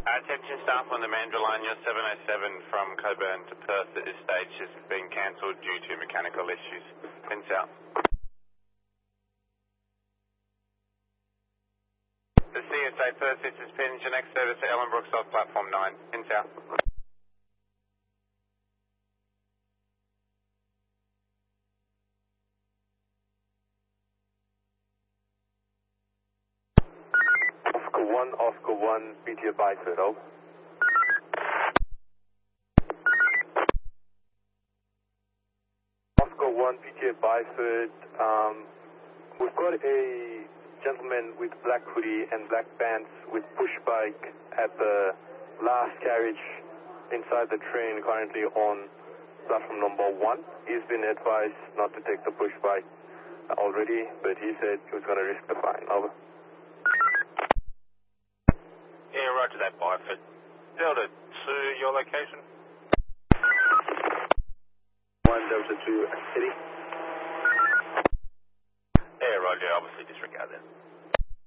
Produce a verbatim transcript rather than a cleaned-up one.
Attention staff on the Mandurah line, your seven oh seven from Coburn to Perth at this stage has been cancelled due to mechanical issues. Pins out. The C S A Perth, this is Pins, your next service to Ellenbrook South Platform nine. Pins out. Oscar one, Oscar one, P T A Biford, over. Oscar one, P T A Biford, um, we've got a gentleman with black hoodie and black pants with push bike at the last carriage inside the train currently on platform number one. He's been advised not to take the push bike already, but he said he was going to risk the fine, over. Yeah, roger that, Biford. Delta two, your location? one Delta two, City. Yeah, roger, obviously disregard that.